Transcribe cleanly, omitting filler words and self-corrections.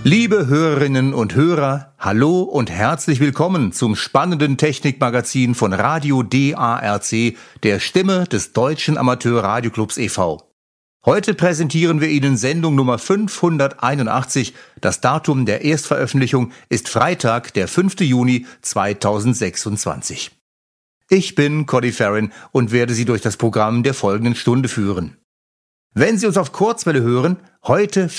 Liebe Hörerinnen und Hörer, hallo und herzlich willkommen zum spannenden Technikmagazin von Radio DARC, der Stimme des Deutschen Amateur-Radioclubs e.V. Heute präsentieren wir Ihnen Sendung Nummer 581. Das Datum der Erstveröffentlichung ist Freitag, der 5. Juni 2026. Ich bin Cody Farron und werde Sie durch das Programm der folgenden Stunde führen. Wenn Sie uns auf Kurzwelle hören, heute